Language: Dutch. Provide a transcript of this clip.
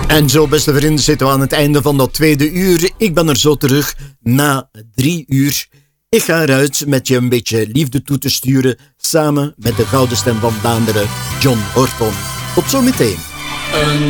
En zo, beste vrienden, zitten we aan het einde van dat tweede uur. Ik ben er zo terug na 3 uur. Ik ga eruit met je een beetje liefde toe te sturen, samen met de gouden stem van Vlaanderen, John Horton. Tot zometeen.